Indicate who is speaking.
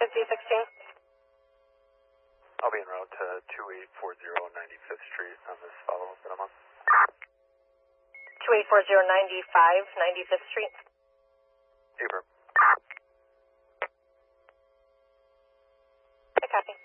Speaker 1: 5016.
Speaker 2: I'll be en route to 2840 95th Street on this follow-up that I'm on.
Speaker 1: 2840 95th Street.
Speaker 2: Paper.
Speaker 1: I copy.